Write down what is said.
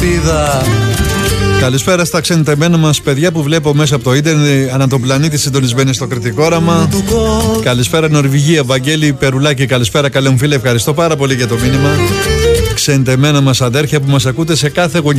ελπίδα. Καλησπέρα στα ξενιτεμένα μας παιδιά που βλέπω μέσα από το ίντερνετ ανά τον πλανήτη συντονισμένοι στο κριτικό όραμα. Καλησπέρα Νορβηγία, Βαγγέλη Περουλάκη, καλησπέρα καλέ μου φίλε, ευχαριστώ πάρα πολύ για το μήνυμα. Ξενιτεμένα μας αδέρφια που μας ακούτε σε κάθε γωνιά